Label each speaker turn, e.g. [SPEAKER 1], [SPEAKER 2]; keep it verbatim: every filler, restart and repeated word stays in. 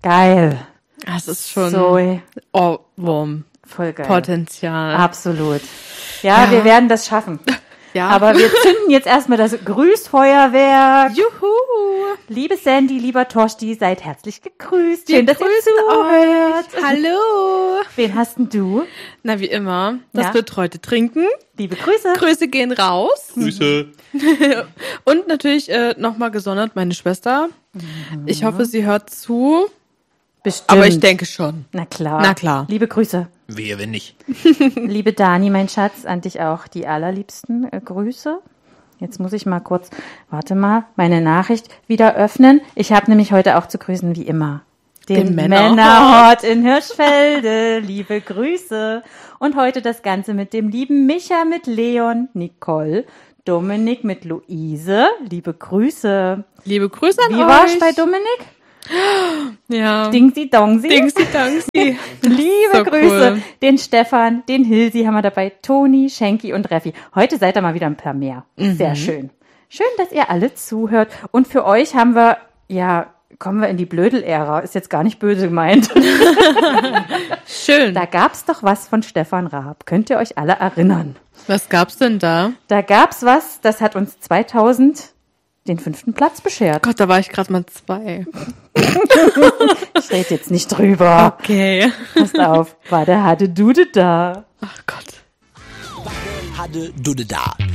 [SPEAKER 1] Geil.
[SPEAKER 2] Das ist schon
[SPEAKER 1] So
[SPEAKER 2] Ohrwurm.
[SPEAKER 1] voll geil.
[SPEAKER 2] Potenzial.
[SPEAKER 1] Absolut. Ja,
[SPEAKER 2] Ja.
[SPEAKER 1] wir werden das schaffen.
[SPEAKER 2] Ja.
[SPEAKER 1] Aber wir zünden jetzt erstmal das Grüßfeuerwerk.
[SPEAKER 2] Juhu.
[SPEAKER 1] Liebe Sandy, lieber Torsti, seid herzlich gegrüßt.
[SPEAKER 2] Wir
[SPEAKER 1] Schön, dass ihr
[SPEAKER 2] grüßen
[SPEAKER 1] zuhört.
[SPEAKER 2] euch. Hallo.
[SPEAKER 1] Wen hast denn du?
[SPEAKER 2] Na, wie immer, das
[SPEAKER 1] Ja.
[SPEAKER 2] betreute Trinken.
[SPEAKER 1] Liebe Grüße.
[SPEAKER 2] Grüße gehen raus.
[SPEAKER 3] Grüße.
[SPEAKER 2] Und natürlich äh, nochmal gesondert meine Schwester. Ich hoffe, sie hört zu.
[SPEAKER 1] Bestimmt.
[SPEAKER 2] Aber ich denke schon.
[SPEAKER 1] Na klar.
[SPEAKER 2] Na klar.
[SPEAKER 1] Liebe Grüße.
[SPEAKER 3] Wehe, wenn nicht.
[SPEAKER 1] Liebe Dani, mein Schatz, an dich auch die allerliebsten äh, Grüße. Jetzt muss ich mal kurz, warte mal, meine Nachricht wieder öffnen. Ich habe nämlich heute auch zu grüßen, wie immer. Den,
[SPEAKER 2] Den Männerhort.
[SPEAKER 1] Männerhort in Hirschfelde. Liebe Grüße. Und heute das Ganze mit dem lieben Micha, mit Leon, Nicole, Dominik, mit Luise. Liebe Grüße.
[SPEAKER 2] Liebe Grüße an
[SPEAKER 1] Wie
[SPEAKER 2] euch.
[SPEAKER 1] war's bei Dominik?
[SPEAKER 2] Ja.
[SPEAKER 1] Dingsi Dongsi.
[SPEAKER 2] Dingsi Dangsi.
[SPEAKER 1] Liebe
[SPEAKER 2] So
[SPEAKER 1] Grüße.
[SPEAKER 2] cool.
[SPEAKER 1] Den Stefan, den Hilsi haben wir dabei, Toni, Schenki und Reffi. Heute seid ihr mal wieder ein paar mehr.
[SPEAKER 2] Mhm.
[SPEAKER 1] Sehr schön. Schön, dass ihr alle zuhört. Und für euch haben wir, ja, kommen wir in die Blödel-Ära. Ist jetzt gar nicht böse gemeint.
[SPEAKER 2] Schön.
[SPEAKER 1] Da gab's doch was von Stefan Raab. Könnt ihr euch alle erinnern?
[SPEAKER 2] Was gab's denn da?
[SPEAKER 1] Da gab's was, das hat uns zweitausend den fünften Platz beschert.
[SPEAKER 2] Gott, da war ich gerade mal zwei.
[SPEAKER 1] Ich rede jetzt nicht drüber.
[SPEAKER 2] Okay.
[SPEAKER 1] Passt auf. War der harte Dude da.
[SPEAKER 2] Ach Gott.
[SPEAKER 4] Hadde Dude da.